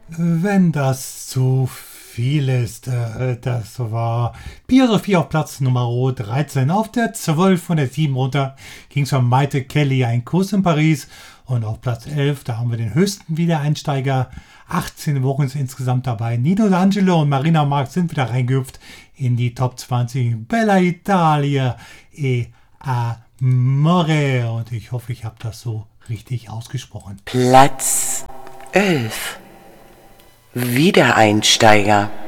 Wenn das zu viel ist, das war Pia Sophie auf Platz Nummer 13. Auf der 12 von der 7 runter ging es von Maite Kelly, ein Kuss in Paris. Und auf Platz 11, da haben wir den höchsten Wiedereinsteiger. 18 Wochen sind insgesamt dabei. Nino D'Angelo und Marina Marx sind wieder reingehüpft in die Top 20. Bella Italia e Amore. Und ich hoffe, ich habe das so richtig ausgesprochen. Platz 11. Wiedereinsteiger.